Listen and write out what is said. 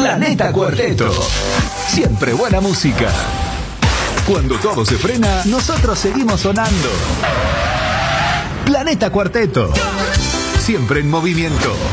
Planeta Cuarteto. Siempre buena música. Cuando todo se frena, nosotros seguimos sonando. Planeta Cuarteto. Siempre en movimiento.